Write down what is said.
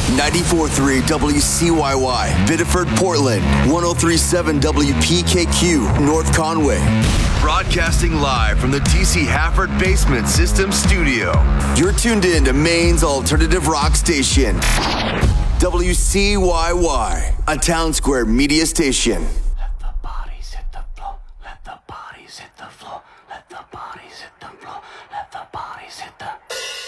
94.3 WCYY, Biddeford, Portland. 103.7 WPKQ, North Conway. Broadcasting live from the DC Hafford Basement System Studio. You're tuned in to Maine's alternative rock station. WCYY, a Town Square media station.